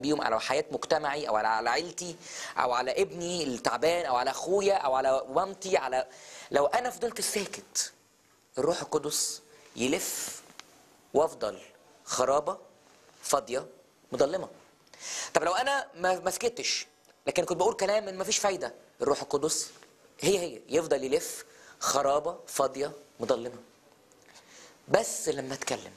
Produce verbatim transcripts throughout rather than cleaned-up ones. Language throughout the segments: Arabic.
بيهم على حياة مجتمعي او على عيلتي او على ابني التعبان او على اخويا او على مامتي. على لو انا فضلت ساكت الروح القدس يلف وافضل خرابه فاضيه مظلمه. طب لو انا ما ما سكتش لكن كنت بقول كلام من ما فيش فايده، الروح القدس هي هي يفضل يلف خرابه فاضيه مظلمه. بس لما اتكلم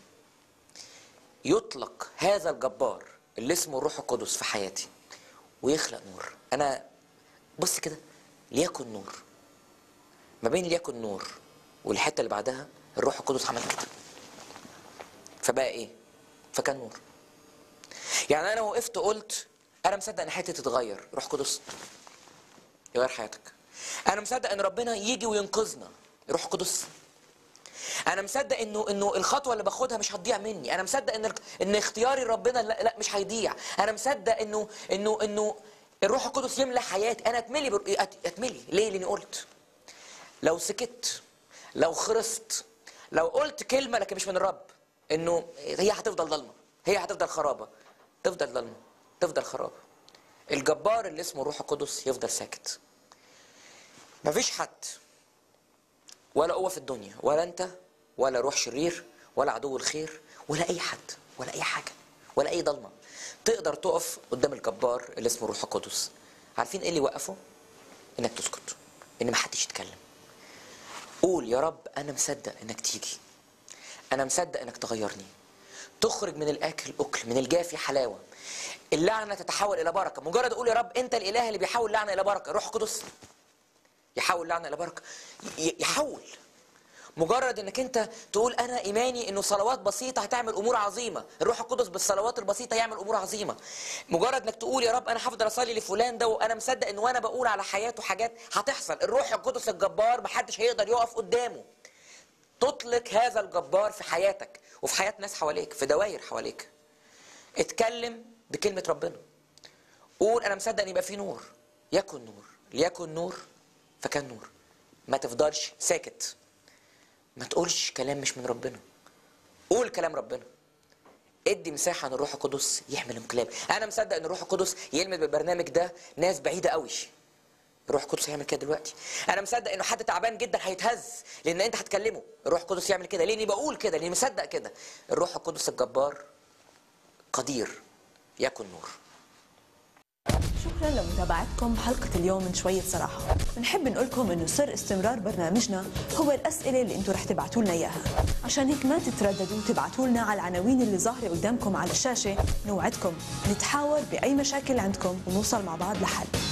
يطلق هذا الجبار اللي اسمه الروح القدس في حياتي ويخلق نور. انا بص كده، ليكن نور. ما بين ليكن نور والحته اللي بعدها الروح القدس عمل كده، فبقى ايه؟ فكان نور. يعني انا وقفت قلت انا مصدق ان حياتي تتغير، روح قدس يغير حياتك. انا مصدق ان ربنا يجي وينقذنا، روح قدس. انا مصدق انه انه الخطوه اللي باخدها مش هتضيع مني. انا مصدق ان ان اختياري لربنا لا, لا مش هيضيع. انا مصدق انه انه انه الروح القدس يملى حياتي. انا اتملي بر... اتملي ليه؟ لاني قلت. لو سكت، لو خرست، لو قلت كلمه لكن مش من الرب، انه هي هتفضل ضلمه، هي هتفضل خرابه، تفضل ضلمه، تفضل خرابه. الجبار اللي اسمه الروح القدس يفضل ساكت. مفيش حد ولا قوه في الدنيا ولا انت ولا روح شرير ولا عدو الخير ولا اي حد ولا اي حاجه ولا اي ضلمه تقدر تقف قدام الجبار اللي اسمه الروح القدس. عارفين ايه اللي يوقفه؟ انك تسكت، ان ما حدش يتكلم. قول يا رب انا مصدق انك تيجي، انا مصدق انك تغيرني، تخرج من الاكل اكل، من الجافي حلاوه، اللعنه تتحول الى بركه. مجرد اقول يا رب انت الاله اللي بيحول لعنه الى بركه، الروح القدس يحول لعنه الى بركه، يحول. مجرد انك انت تقول انا ايماني انه صلوات بسيطه هتعمل امور عظيمه، الروح القدس بالصلوات البسيطه يعمل امور عظيمه. مجرد انك تقول يا رب انا هفضل اصلي لفلان ده وانا مصدق انه وانا بقول على حياته حاجات هتحصل، الروح القدس الجبار محدش هيقدر يقف قدامه. تطلق هذا الجبار في حياتك وفي حياه ناس حواليك، في دوائر حواليك. اتكلم بكلمه ربنا. قول انا مصدق ان يبقى في نور، يكن نور، ليكن نور فكان نور. ما تفضلش ساكت، ما تقولش كلام مش من ربنا، قول كلام ربنا. ادي مساحه ان الروح القدس يحمل انقلاب. انا مصدق ان الروح القدس يلمس بالبرنامج ده ناس بعيده قوي، الروح القدس هيعمل كده دلوقتي. انا مصدق انه حد تعبان جدا هيتهز لان انت هتكلمه، الروح القدس يعمل كده لاني بقول كده، لاني مصدق كده. الروح القدس الجبار قدير يكن نور. شكرا لمتابعتكم حلقة اليوم من شوية صراحة. بنحب نقول لكم انه سر استمرار برنامجنا هو الأسئلة اللي انتم رح تبعتوا لنا اياها. عشان هيك ما تترددوا تبعتوا لنا على العناوين اللي ظاهرة قدامكم على الشاشة. نوعدكم نتحاور بأي مشاكل عندكم ونوصل مع بعض لحل.